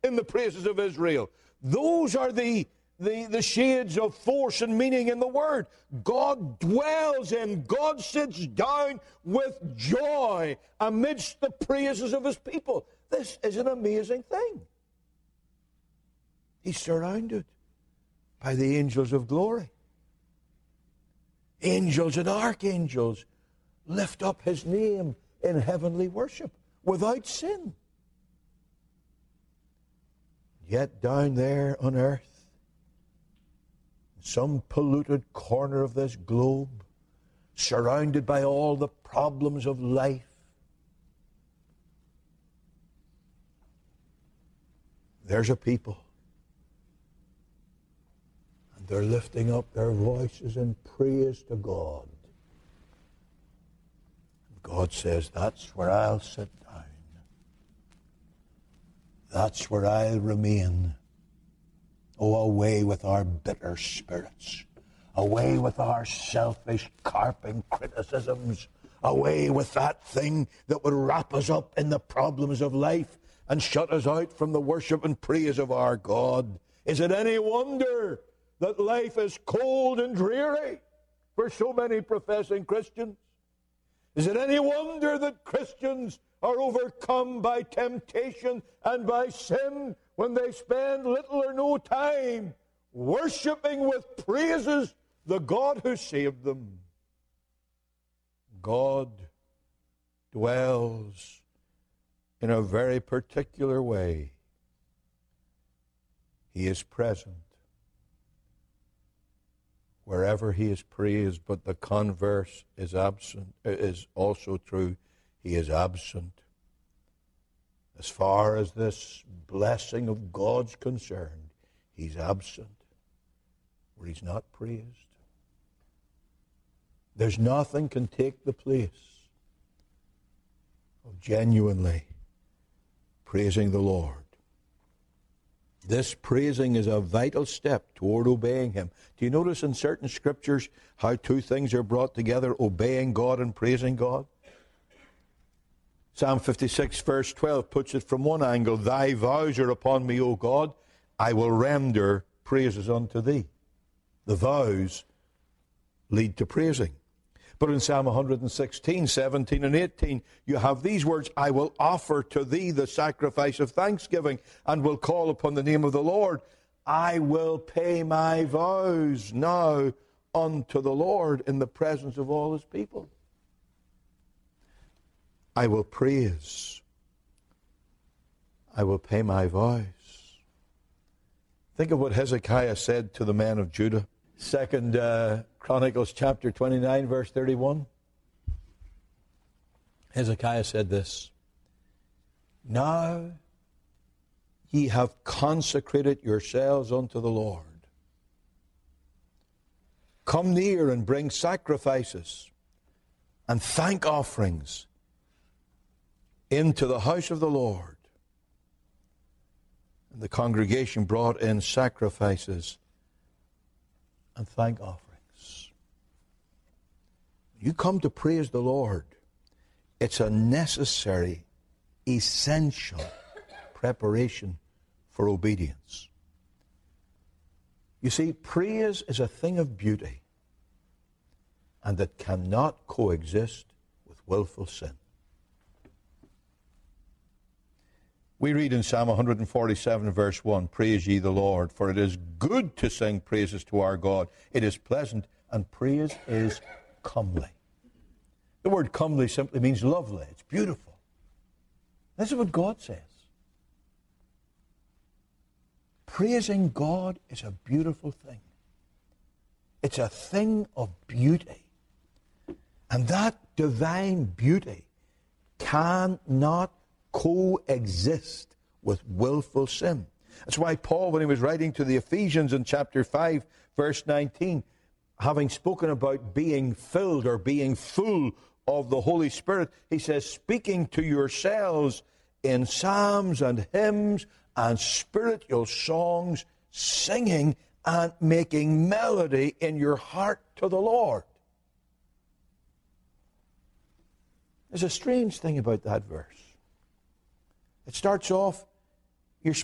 in the praises of Israel. Those are the shades of force and meaning in the word. God dwells in, God sits down with joy amidst the praises of his people. This is an amazing thing. He's surrounded by the angels of glory. Angels and archangels lift up his name in heavenly worship without sin. Yet down there on earth, in some polluted corner of this globe, surrounded by all the problems of life, there's a people. And they're lifting up their voices in praise to God. And God says, that's where I'll sit down. That's where I'll remain. Oh, away with our bitter spirits. Away with our selfish, carping criticisms. Away with that thing that would wrap us up in the problems of life and shut us out from the worship and praise of our God. Is it any wonder that life is cold and dreary for so many professing Christians? Is it any wonder that Christians are overcome by temptation and by sin when they spend little or no time worshiping with praises the God who saved them? God dwells in a very particular way. He is present wherever he is praised, but the converse is absent, is also true. He is absent. As far as this blessing of God's concerned, he's absent where he's not praised. There's nothing can take the place of genuinely praising the Lord. This praising is a vital step toward obeying him. Do you notice in certain scriptures how two things are brought together, obeying God and praising God? Psalm 56 verse 12 puts it from one angle, thy vows are upon me, O God, I will render praises unto thee. The vows lead to praising. But in Psalm 116, 17 and 18, you have these words, I will offer to thee the sacrifice of thanksgiving and will call upon the name of the Lord. I will pay my vows now unto the Lord in the presence of all his people. I will praise. I will pay my vows. Think of what Hezekiah said to the men of Judah. 2 Chronicles chapter 29, verse 31. Hezekiah said this, now ye have consecrated yourselves unto the Lord. Come near and bring sacrifices and thank offerings into the house of the Lord. And the congregation brought in sacrifices and thank offerings. You come to praise the Lord. It's a necessary, essential preparation for obedience. You see, praise is a thing of beauty, and it cannot coexist with willful sin. We read in Psalm 147, verse 1, praise ye the Lord, for it is good to sing praises to our God. It is pleasant, and praise is comely. The word comely simply means lovely. It's beautiful. This is what God says. Praising God is a beautiful thing. It's a thing of beauty. And that divine beauty cannot coexist with willful sin. That's why Paul, when he was writing to the Ephesians in chapter 5, verse 19, having spoken about being filled or being full of the Holy Spirit, he says, speaking to yourselves in psalms and hymns and spiritual songs, singing and making melody in your heart to the Lord. There's a strange thing about that verse. It starts off